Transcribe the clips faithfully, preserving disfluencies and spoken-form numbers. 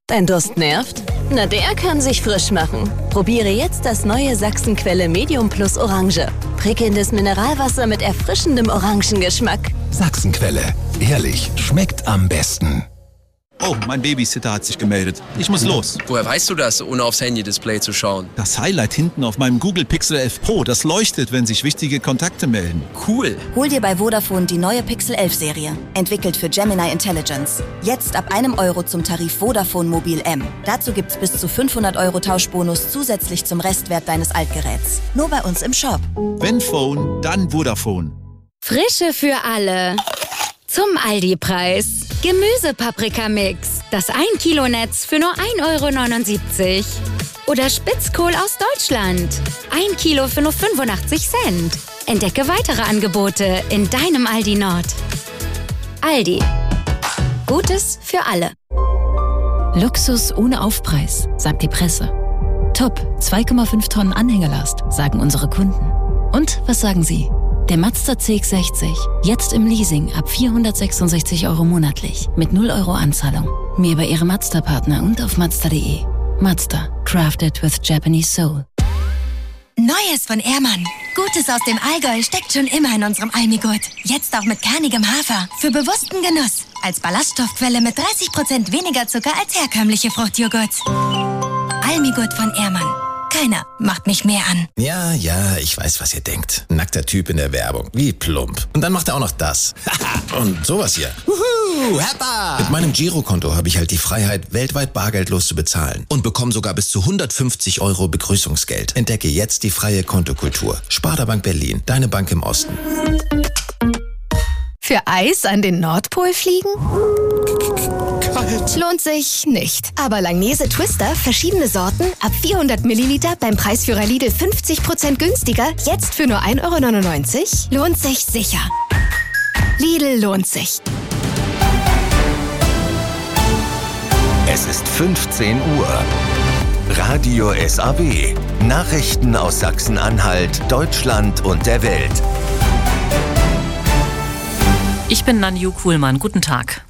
Dein Durst nervt? Na, der kann sich frisch machen. Probiere jetzt das neue Sachsenquelle Medium Plus Orange. Prickelndes Mineralwasser mit erfrischendem Orangengeschmack. Sachsenquelle. Ehrlich, schmeckt am besten. Oh, mein Babysitter hat sich gemeldet. Ich muss los. Woher weißt du das, ohne aufs Handy-Display zu schauen? Das Highlight hinten auf meinem Google Pixel elf Pro, das leuchtet, wenn sich wichtige Kontakte melden. Cool. Hol dir bei Vodafone die neue Pixel elf Serie. Entwickelt für Gemini Intelligence. Jetzt ab einem Euro zum Tarif Vodafone Mobil M. Dazu gibt's bis zu fünfhundert Euro Tauschbonus zusätzlich zum Restwert deines Altgeräts. Nur bei uns im Shop. Wenn Phone, dann Vodafone. Frische für alle. Zum Aldi-Preis. Gemüsepaprikamix. Das ein Kilo Netz für nur ein Euro neunundsiebzig. Oder Spitzkohl aus Deutschland. ein Kilo für nur fünfundachtzig Cent. Entdecke weitere Angebote in deinem Aldi Nord. Aldi. Gutes für alle. Luxus ohne Aufpreis, sagt die Presse. Top, zwei Komma fünf Tonnen Anhängerlast, sagen unsere Kunden. Und was sagen Sie? Der Mazda C X sechzig, jetzt im Leasing ab vierhundertsechsundsechzig Euro monatlich, mit null Euro Anzahlung. Mehr bei Ihrem Mazda-Partner und auf Mazda punkt de. Mazda, crafted with Japanese soul. Neues von Ehrmann. Gutes aus dem Allgäu steckt schon immer in unserem Almigurt. Jetzt auch mit kernigem Hafer. Für bewussten Genuss. Als Ballaststoffquelle mit dreißig Prozent weniger Zucker als herkömmliche Fruchtjoghurt. Almigurt von Ehrmann. Keiner macht mich mehr an. Ja, ja, ich weiß, was ihr denkt. Nackter Typ in der Werbung. Wie plump. Und dann macht er auch noch das. Und sowas hier. Wuhu, Heppa! Mit meinem Girokonto habe ich halt die Freiheit, weltweit bargeldlos zu bezahlen. Und bekomme sogar bis zu hundertfünfzig Euro Begrüßungsgeld. Entdecke jetzt die freie Kontokultur. Sparda-Bank Berlin. Deine Bank im Osten. Für Eis an den Nordpol fliegen? Kalt. Lohnt sich nicht. Aber Langnese Twister, verschiedene Sorten, ab vierhundert Milliliter beim Preisführer Lidl fünfzig Prozent günstiger, jetzt für nur ein Euro neunundneunzig? Lohnt sich sicher. Lidl lohnt sich. Es ist fünfzehn Uhr. Radio S A W. Nachrichten aus Sachsen-Anhalt, Deutschland und der Welt. Ich bin Nanju Kuhlmann. Guten Tag.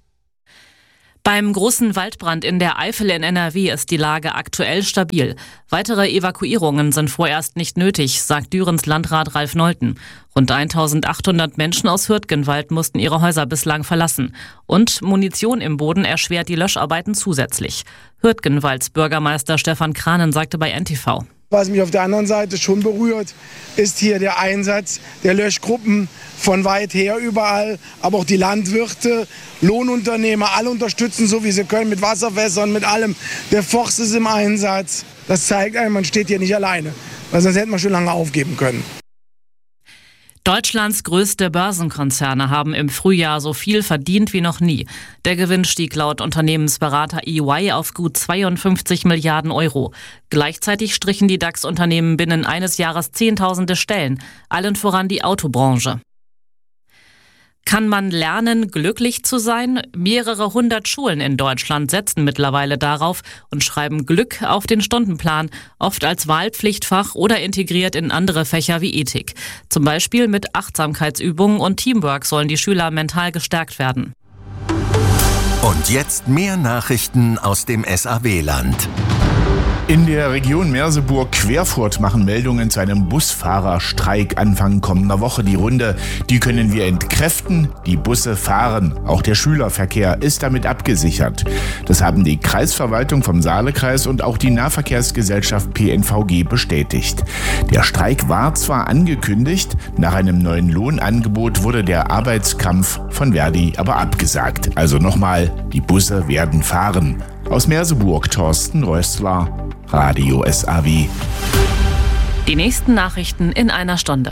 Beim großen Waldbrand in der Eifel in N R W ist die Lage aktuell stabil. Weitere Evakuierungen sind vorerst nicht nötig, sagt Dürens Landrat Ralf Nolten. Rund eintausendachthundert Menschen aus Hürtgenwald mussten ihre Häuser bislang verlassen. Und Munition im Boden erschwert die Löscharbeiten zusätzlich. Hürtgenwalds Bürgermeister Stefan Kranen sagte bei N T V. Was mich auf der anderen Seite schon berührt, ist hier der Einsatz der Löschgruppen von weit her überall, aber auch die Landwirte, Lohnunternehmer, alle unterstützen so wie sie können mit Wasserfässern, mit allem. Der Forst ist im Einsatz. Das zeigt einem, man steht hier nicht alleine, weil sonst hätte man schon lange aufgeben können. Deutschlands größte Börsenkonzerne haben im Frühjahr so viel verdient wie noch nie. Der Gewinn stieg laut Unternehmensberater E Y auf gut zweiundfünfzig Milliarden Euro. Gleichzeitig strichen die DAX-Unternehmen binnen eines Jahres Zehntausende Stellen, allen voran die Autobranche. Kann man lernen, glücklich zu sein? Mehrere hundert Schulen in Deutschland setzen mittlerweile darauf und schreiben Glück auf den Stundenplan, oft als Wahlpflichtfach oder integriert in andere Fächer wie Ethik. Zum Beispiel mit Achtsamkeitsübungen und Teamwork sollen die Schüler mental gestärkt werden. Und jetzt mehr Nachrichten aus dem S A W-Land. In der Region Merseburg-Querfurt machen Meldungen zu einem Busfahrerstreik Anfang kommender Woche die Runde. Die können wir entkräften, die Busse fahren. Auch der Schülerverkehr ist damit abgesichert. Das haben die Kreisverwaltung vom Saalekreis und auch die Nahverkehrsgesellschaft P N V G bestätigt. Der Streik war zwar angekündigt, nach einem neuen Lohnangebot wurde der Arbeitskampf von Verdi aber abgesagt. Also nochmal, die Busse werden fahren. Aus Merseburg, Thorsten Rössler, Radio S A W. Die nächsten Nachrichten in einer Stunde.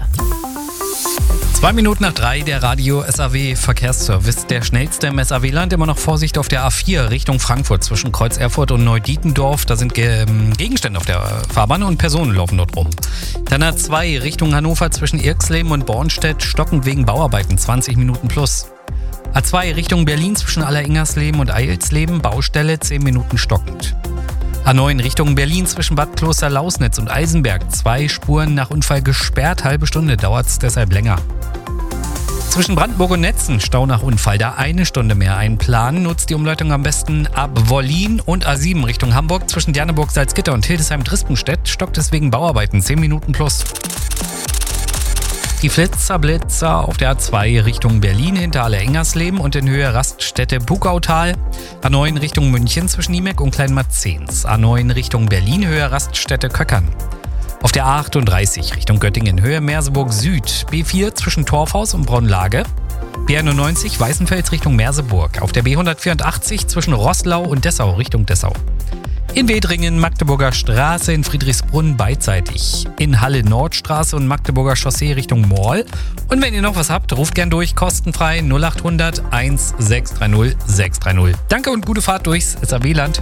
Zwei Minuten nach drei, der Radio S A W Verkehrsservice. Der schnellste im S A W-Land. Immer noch Vorsicht auf der A vier Richtung Frankfurt zwischen Kreuz Erfurt und Neudietendorf. Da sind Ge- Gegenstände auf der Fahrbahn und Personen laufen dort rum. Dann A zwei Richtung Hannover zwischen Irxleben und Bornstedt. Stockend wegen Bauarbeiten, zwanzig Minuten plus. A zwei Richtung Berlin zwischen Alleringersleben und Eilsleben, Baustelle, zehn Minuten stockend. A neun Richtung Berlin zwischen Bad Kloster-Lausnitz und Eisenberg, zwei Spuren nach Unfall gesperrt, halbe Stunde dauert es deshalb länger. Zwischen Brandenburg und Netzen, Stau nach Unfall, da eine Stunde mehr einplanen. Nutzt die Umleitung am besten ab Wollin und A sieben Richtung Hamburg. Zwischen Dianeburg, Salzgitter und Hildesheim-Drispenstedt stockt es wegen Bauarbeiten, zehn Minuten plus. Die Flitzer-Blitzer auf der A zwei Richtung Berlin hinter Halle-Engersleben und in Höhe Raststätte Bugautal. A neun Richtung München zwischen Niemek und Kleinmarzens. A neun Richtung Berlin, Höhe Raststätte Köckern. Auf der A achtunddreißig Richtung Göttingen, Höhe Merseburg Süd. B vier zwischen Torfhaus und Braunlage. B einundneunzig Weißenfels Richtung Merseburg. Auf der B hundertvierundachtzig zwischen Roßlau und Dessau Richtung Dessau. In Wedringen, Magdeburger Straße, in Friedrichsbrunn beidseitig. In Halle Nordstraße und Magdeburger Chaussee Richtung Mall. Und wenn ihr noch was habt, ruft gern durch, kostenfrei null achthundert sechshundertsechzig sechshundertdreißig. Danke und gute Fahrt durchs S A W-Land.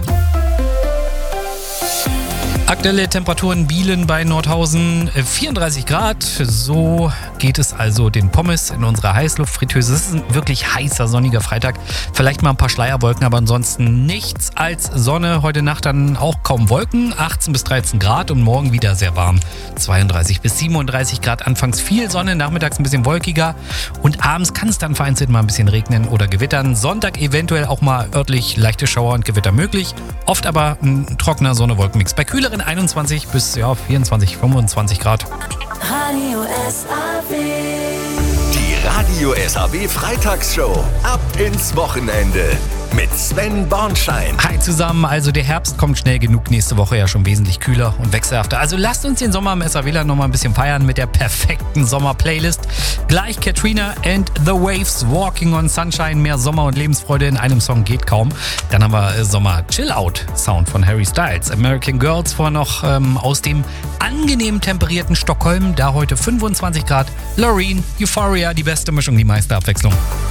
Aktuelle Temperaturen Bielen bei Nordhausen vierunddreißig Grad. So geht es also den Pommes in unserer Heißluftfritteuse. Es ist ein wirklich heißer, sonniger Freitag. Vielleicht mal ein paar Schleierwolken, aber ansonsten nichts als Sonne. Heute Nacht dann auch kaum Wolken. achtzehn bis dreizehn Grad und morgen wieder sehr warm. zweiunddreißig bis siebenunddreißig Grad. Anfangs viel Sonne, nachmittags ein bisschen wolkiger. Und abends kann es dann vereinzelt mal ein bisschen regnen oder gewittern. Sonntag eventuell auch mal örtlich leichte Schauer und Gewitter möglich. Oft aber ein trockener Sonne-Wolkenmix. Bei kühleren einundzwanzig bis ja, vierundzwanzig, fünfundzwanzig Grad. Radio S A W. Die Radio S A W Freitagsshow. Ab ins Wochenende. Mit Sven Bornschein. Hi zusammen, also der Herbst kommt schnell genug, nächste Woche ja schon wesentlich kühler und wechselhafter. Also lasst uns den Sommer im S A W-Land noch mal ein bisschen feiern mit der perfekten Sommer-Playlist. Gleich Katrina and the Waves, Walking on Sunshine, mehr Sommer und Lebensfreude in einem Song geht kaum. Dann haben wir Sommer Chill-Out-Sound von Harry Styles. American Girls vorher noch ähm, aus dem angenehm temperierten Stockholm, da heute fünfundzwanzig Grad. Loreen, Euphoria, die beste Mischung, die meiste Abwechslung.